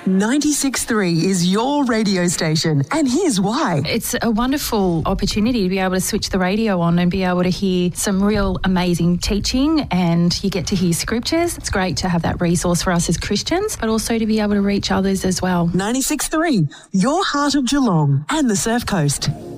96.3 is your radio station, and here's why. It's a wonderful opportunity to be able to switch the radio on and be able to hear some real amazing teaching, and you get to hear scriptures. It's great to have that resource for us as Christians, but also to be able to reach others as well. 96.3, your heart of Geelong and the Surf Coast.